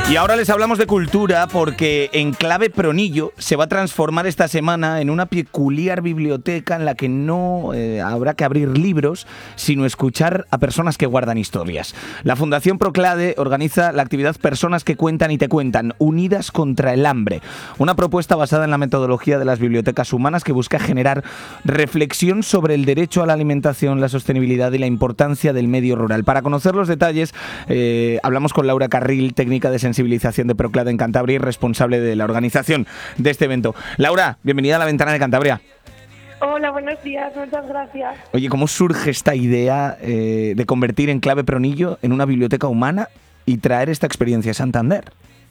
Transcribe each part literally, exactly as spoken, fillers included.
Y ahora les hablamos de cultura porque Enclave Pronillo se va a transformar esta semana en una peculiar biblioteca en la que no eh, habrá que abrir libros, sino escuchar a personas que guardan historias. La Fundación Proclade organiza la actividad Personas que cuentan y te cuentan, unidas contra el hambre. Una propuesta basada en la metodología de las bibliotecas humanas que busca generar reflexión sobre el derecho a la alimentación, la sostenibilidad y la importancia del medio rural. Para conocer los detalles, eh, hablamos con Laura Carril, técnica de sensibilización de Proclade en Cantabria y responsable de la organización de este evento. Laura, bienvenida a La Ventana de Cantabria. Hola, buenos días, muchas gracias. Oye, ¿cómo surge esta idea eh, de convertir Enclave Pronillo en una biblioteca humana y traer esta experiencia a Santander?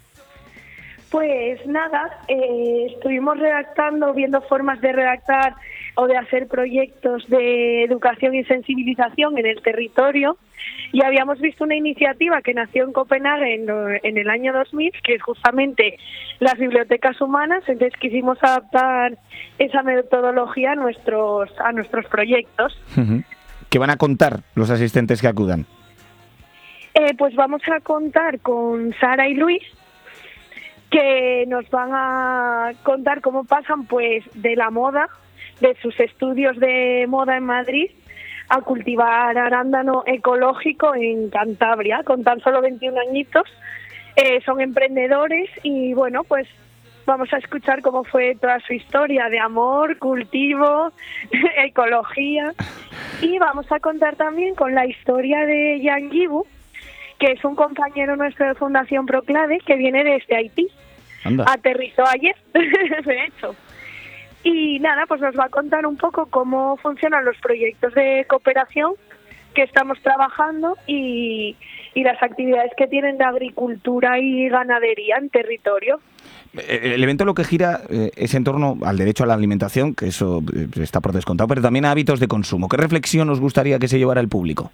Pues nada, eh, estuvimos redactando, viendo formas de redactar o de hacer proyectos de educación y sensibilización en el territorio y habíamos visto una iniciativa que nació en Copenhague en, en el año dos mil, que es justamente las bibliotecas humanas, entonces quisimos adaptar esa metodología a nuestros, a nuestros proyectos. Uh-huh. ¿Qué van a contar los asistentes que acudan? Eh, pues vamos a contar con Sara y Luis, que nos van a contar cómo pasan pues de la moda, de sus estudios de moda en Madrid, a cultivar arándano ecológico en Cantabria, con tan solo veintiún añitos. Eh, son emprendedores y bueno, pues vamos a escuchar cómo fue toda su historia de amor, cultivo, ecología. Y vamos a contar también con la historia de Jan Guibu, que es un compañero nuestro de Fundación Proclade, que viene desde Haití. Anda. Aterrizó ayer, de hecho. Y nada, pues nos va a contar un poco cómo funcionan los proyectos de cooperación que estamos trabajando y, y las actividades que tienen de agricultura y ganadería en territorio. El evento lo que gira eh, es en torno al derecho a la alimentación, que eso eh, está por descontado, pero también a hábitos de consumo. ¿Qué reflexión os gustaría que se llevara el público?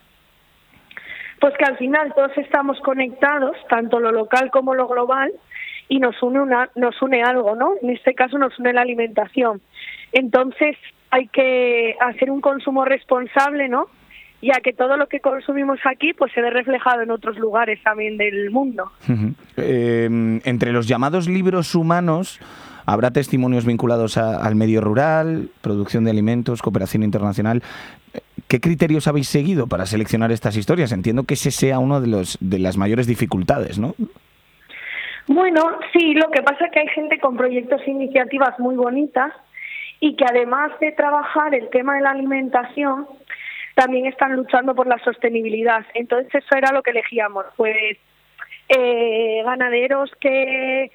Pues que al final todos estamos conectados, tanto lo local como lo global, y nos une una, nos une algo, ¿no? En este caso nos une la alimentación. Entonces hay que hacer un consumo responsable, ¿no? Ya que todo lo que consumimos aquí pues se ve reflejado en otros lugares también del mundo. Uh-huh. Eh, entre los llamados libros humanos habrá testimonios vinculados a, al medio rural, producción de alimentos, cooperación internacional. ¿Qué criterios habéis seguido para seleccionar estas historias? Entiendo que ese sea uno de los de las mayores dificultades, ¿no? Bueno, sí, lo que pasa es que hay gente con proyectos e iniciativas muy bonitas y que además de trabajar el tema de la alimentación, también están luchando por la sostenibilidad. Entonces eso era lo que elegíamos, pues eh, ganaderos que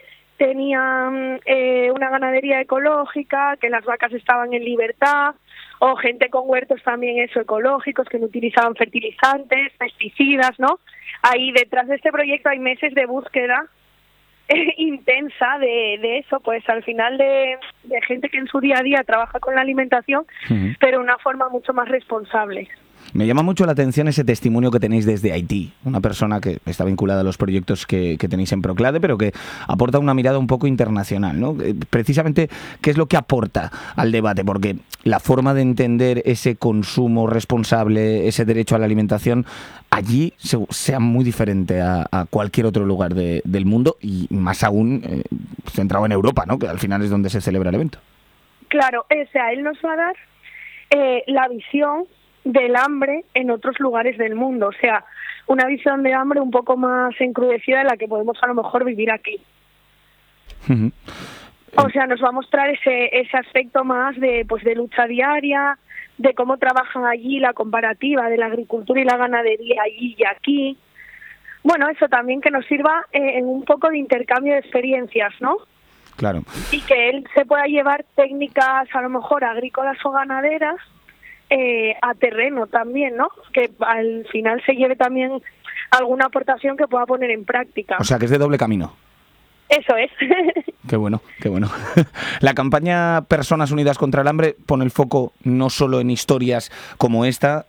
tenían eh, una ganadería ecológica, que las vacas estaban en libertad, o gente con huertos también eso ecológicos, que no utilizaban fertilizantes, pesticidas, ¿no? Ahí detrás de este proyecto hay meses de búsqueda eh, intensa de, de eso, pues al final de, de gente que en su día a día trabaja con la alimentación, uh-huh. pero de una forma mucho más responsable. Me llama mucho la atención ese testimonio que tenéis desde Haití, una persona que está vinculada a los proyectos que, que tenéis en Proclade, pero que aporta una mirada un poco internacional, ¿no? Precisamente, ¿qué es lo que aporta al debate? Porque la forma de entender ese consumo responsable, ese derecho a la alimentación, allí se, sea muy diferente a, a cualquier otro lugar de, del mundo y más aún eh, centrado en Europa, ¿no? Que al final es donde se celebra el evento. Claro, o sea, él nos va a dar eh, la visión del hambre en otros lugares del mundo, o sea, una visión de hambre un poco más encrudecida de la que podemos a lo mejor vivir aquí. Uh-huh. O sea, nos va a mostrar ese ese aspecto más de pues de lucha diaria, de cómo trabajan allí, la comparativa de la agricultura y la ganadería allí y aquí. Bueno, eso también que nos sirva eh, en un poco de intercambio de experiencias, ¿no? Claro. Y que él se pueda llevar técnicas a lo mejor agrícolas o ganaderas Eh, a terreno también, ¿no? Que al final se lleve también alguna aportación que pueda poner en práctica. O sea, que es de doble camino. Eso es. Qué bueno, qué bueno. La campaña Personas Unidas contra el Hambre pone el foco no solo en historias como esta,